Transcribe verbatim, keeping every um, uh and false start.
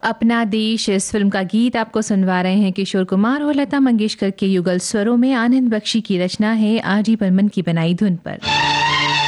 अपना देश इस फिल्म का गीत आपको सुनवा रहे हैं किशोर कुमार और लता मंगेशकर के युगल स्वरों में। आनंद बख्शी की रचना है आर डी बर्मन की बनाई धुन पर।